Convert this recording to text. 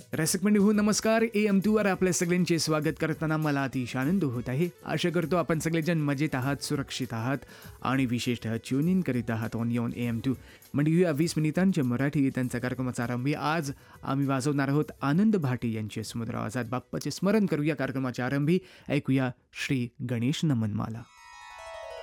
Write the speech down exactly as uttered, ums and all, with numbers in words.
रसिक मंडळी हो नमस्कार. ए एम टूवर आपल्या सगळ्यांचे स्वागत करताना मला अतिशय आनंद होत आहे. आशा करतो आपण सगळेजण मजेत आहात, सुरक्षित आहात आणि विशेषतः ट्यून इन करीत आहात on on A M to. म्हणजे या वीस मिनिटांच्या मराठी गीतांचा कार्यक्रमाचा आरंभी आज आम्ही वाजवणार आहोत. आनंद भाटे यांचे सुमधुर आवाजात बाप्पाचे स्मरण करूया. कार्यक्रमाच्या आरंभी ऐकूया श्री गणेश नमनमाला.